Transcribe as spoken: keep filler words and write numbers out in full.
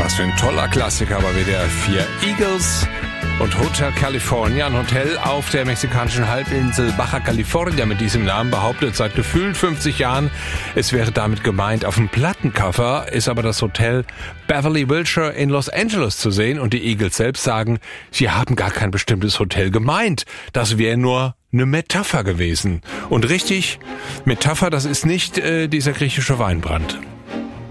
Was für ein toller Klassiker bei W D R vier. Eagles und Hotel California, ein Hotel auf der mexikanischen Halbinsel Baja California mit diesem Namen, behauptet seit gefühlt fünfzig Jahren. Es wäre damit gemeint. Auf dem Plattencover ist aber das Hotel Beverly Wilshire in Los Angeles zu sehen und die Eagles selbst sagen, sie haben gar kein bestimmtes Hotel gemeint. Das wäre nur eine Metapher gewesen. Und richtig, Metapher, das ist nicht äh, dieser griechische Weinbrand.